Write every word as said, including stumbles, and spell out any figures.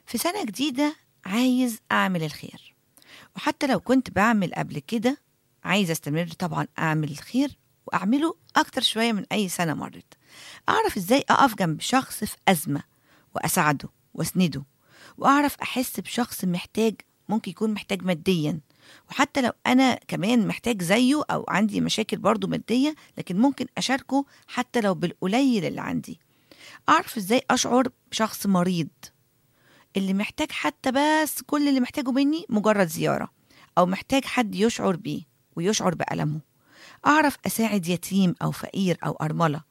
في سنة جديدة عايز أعمل الخير، وحتى لو كنت بعمل قبل كده عايز أستمر طبعا أعمل الخير وأعمله أكتر شوية من أي سنة مرت. أعرف إزاي أقف جنب شخص في أزمة وأساعده وأسنده، وأعرف أحس بشخص محتاج، ممكن يكون محتاج ماديا، وحتى لو أنا كمان محتاج زيه أو عندي مشاكل برضو مادية، لكن ممكن أشاركه حتى لو بالقليل اللي عندي. أعرف إزاي أشعر بشخص مريض اللي محتاج حتى بس كل اللي محتاجه مني مجرد زيارة، أو محتاج حد يشعر بيه ويشعر بألمه. أعرف أساعد يتيم أو فقير أو أرملة